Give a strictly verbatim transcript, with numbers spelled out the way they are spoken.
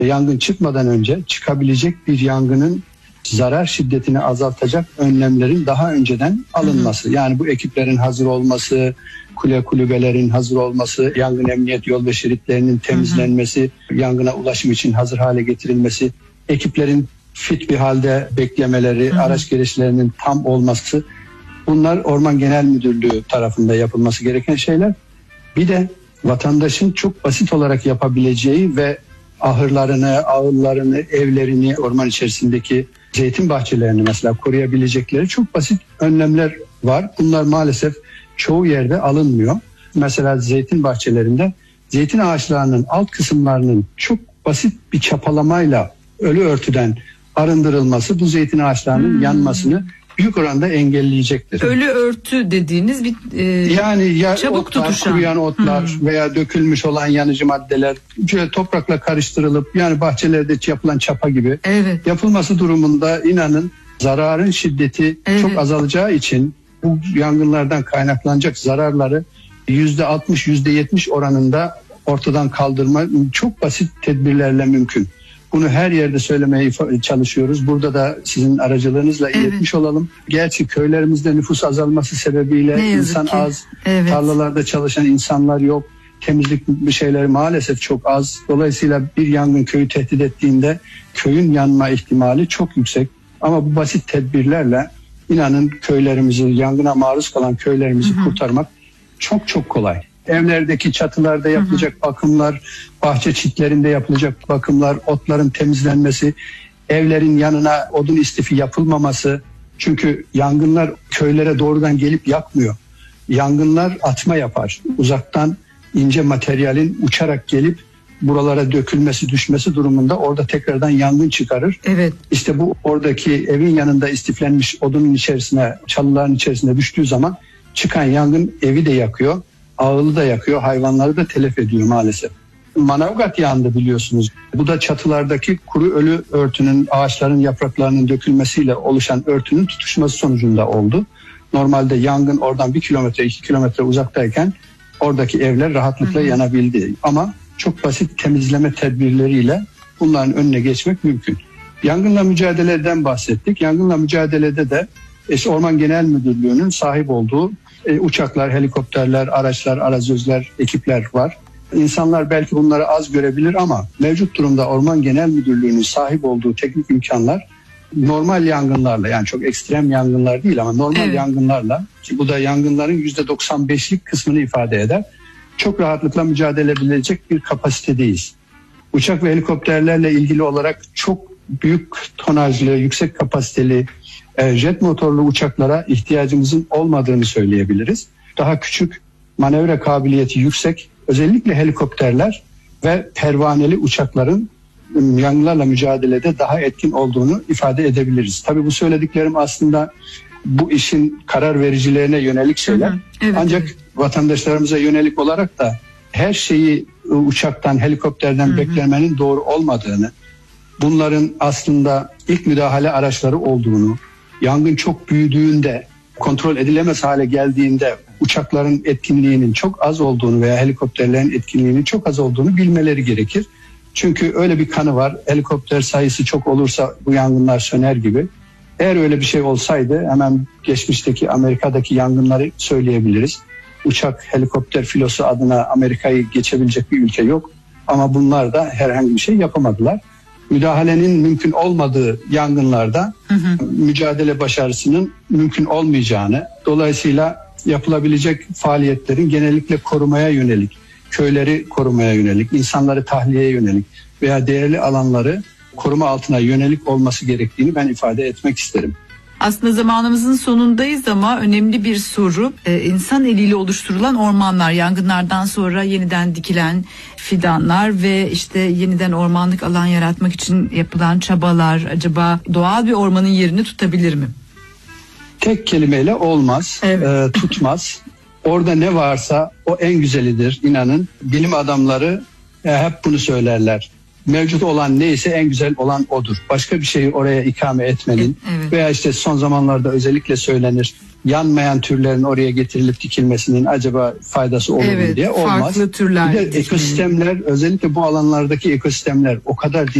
yangın çıkmadan önce çıkabilecek bir yangının zarar şiddetini azaltacak önlemlerin daha önceden alınması. Hı hı. Yani bu ekiplerin hazır olması, kule kulübelerin hazır olması, yangın emniyet yol ve şeritlerinin temizlenmesi, hı hı. yangına ulaşım için hazır hale getirilmesi, ekiplerin fit bir halde beklemeleri, hı hı. araç gereçlerinin tam olması. Bunlar Orman Genel Müdürlüğü tarafında yapılması gereken şeyler. Bir de vatandaşın çok basit olarak yapabileceği ve ahırlarını, ağıllarını, evlerini, orman içerisindeki zeytin bahçelerini mesela koruyabilecekleri çok basit önlemler var. Bunlar maalesef çoğu yerde alınmıyor. Mesela zeytin bahçelerinde zeytin ağaçlarının alt kısımlarının çok basit bir çapalamayla ölü örtüden arındırılması bu zeytin ağaçlarının hmm. yanmasını büyük oranda engelleyecektir. Ölü örtü dediğiniz bir e, yani ya çabuk otlar, tutuşan kuruyan otlar hmm. veya dökülmüş olan yanıcı maddeler şöyle toprakla karıştırılıp yani bahçelerde yapılan çapa gibi evet. yapılması durumunda inanın zararın şiddeti evet. çok azalacağı için bu yangınlardan kaynaklanacak zararları yüzde altmış yüzde yetmiş oranında ortadan kaldırma çok basit tedbirlerle mümkün. Bunu her yerde söylemeye çalışıyoruz. Burada da sizin aracılığınızla evet. iletmiş olalım. Gerçi köylerimizde nüfus azalması sebebiyle insan ki. az, evet. tarlalarda çalışan insanlar yok. Temizlik bir şeyleri maalesef çok az. Dolayısıyla bir yangın köyü tehdit ettiğinde köyün yanma ihtimali çok yüksek. Ama bu basit tedbirlerle inanın köylerimizi, yangına maruz kalan köylerimizi hı hı. kurtarmak çok çok kolay. Evlerdeki çatılarda yapılacak hı hı. bakımlar, bahçe çitlerinde yapılacak bakımlar, otların temizlenmesi, evlerin yanına odun istifi yapılmaması. Çünkü yangınlar köylere doğrudan gelip yakmıyor. Yangınlar atma yapar. Uzaktan ince materyalin uçarak gelip buralara dökülmesi, düşmesi durumunda orada tekrardan yangın çıkarır. Evet. İşte bu oradaki evin yanında istiflenmiş odunun içerisine, çalıların içerisine düştüğü zaman çıkan yangın evi de yakıyor. Ağılı da yakıyor, hayvanları da telef ediyor maalesef. Manavgat yandı biliyorsunuz. Bu da çatılardaki kuru ölü örtünün, ağaçların yapraklarının dökülmesiyle oluşan örtünün tutuşması sonucunda oldu. Normalde yangın oradan bir kilometre, iki kilometre uzaktayken oradaki evler rahatlıkla hı hı. yanabildi. Ama çok basit temizleme tedbirleriyle bunların önüne geçmek mümkün. Yangınla mücadeleden bahsettik. Yangınla mücadelede de Orman Genel Müdürlüğü'nün sahip olduğu E, uçaklar, helikopterler, araçlar, arazözler, ekipler var. İnsanlar belki bunları az görebilir ama mevcut durumda Orman Genel Müdürlüğü'nün sahip olduğu teknik imkanlar normal yangınlarla yani çok ekstrem yangınlar değil ama normal evet. yangınlarla ki bu da yangınların yüzde doksan beşlik kısmını ifade eder. Çok rahatlıkla mücadele edebilecek bir kapasitedeyiz. Uçak ve helikopterlerle ilgili olarak çok büyük tonajlı, yüksek kapasiteli jet motorlu uçaklara ihtiyacımızın olmadığını söyleyebiliriz. Daha küçük, manevra kabiliyeti yüksek, özellikle helikopterler ve pervaneli uçakların yangınlarla mücadelede daha etkin olduğunu ifade edebiliriz. Tabii bu söylediklerim aslında bu işin karar vericilerine yönelik şeyler. Hı hı, evet, Ancak evet. vatandaşlarımıza yönelik olarak da her şeyi uçaktan, helikopterden hı hı. beklemenin doğru olmadığını, bunların aslında ilk müdahale araçları olduğunu, yangın çok büyüdüğünde, kontrol edilemez hale geldiğinde uçakların etkinliğinin çok az olduğunu veya helikopterlerin etkinliğinin çok az olduğunu bilmeleri gerekir. Çünkü öyle bir kanı var. Helikopter sayısı çok olursa bu yangınlar söner gibi. Eğer öyle bir şey olsaydı hemen geçmişteki Amerika'daki yangınları söyleyebiliriz. Uçak, helikopter filosu adına Amerika'yı geçebilecek bir ülke yok. Ama bunlar da herhangi bir şey yapamadılar. Müdahalenin mümkün olmadığı yangınlarda hı hı. mücadele başarısının mümkün olmayacağını, dolayısıyla yapılabilecek faaliyetlerin genellikle korumaya yönelik, köyleri korumaya yönelik, insanları tahliyeye yönelik veya değerli alanları koruma altına yönelik olması gerektiğini ben ifade etmek isterim. Aslında zamanımızın sonundayız ama önemli bir soru. Ee, insan eliyle oluşturulan ormanlar, yangınlardan sonra yeniden dikilen fidanlar ve işte yeniden ormanlık alan yaratmak için yapılan çabalar acaba doğal bir ormanın yerini tutabilir mi? Tek kelimeyle olmaz, evet. e, tutmaz. Orada ne varsa o en güzelidir, inanın. Bilim adamları e, hep bunu söylerler. mevcut olan neyse en güzel olan odur. Başka bir şeyi oraya ikame etmenin evet. veya işte son zamanlarda özellikle söylenir, yanmayan türlerin oraya getirilip dikilmesinin acaba faydası olur evet, mu diye olmaz. Farklı türler. Bir de ekosistemler, özellikle bu alanlardaki ekosistemler o kadar